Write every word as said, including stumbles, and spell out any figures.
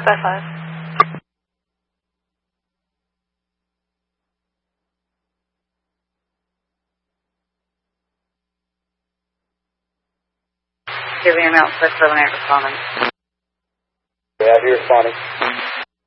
by five. Giving him out six seven eight responding. Yeah, he responding.